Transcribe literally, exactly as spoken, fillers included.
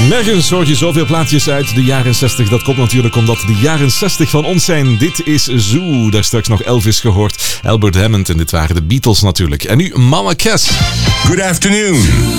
Nergens hoor je zoveel plaatjes uit de jaren zestig. Dat komt natuurlijk omdat de jaren zestig van ons zijn. Dit is Zoo. Daar straks nog Elvis gehoord. Albert Hammond en dit waren de Beatles natuurlijk. En nu Mama Cass. Good afternoon.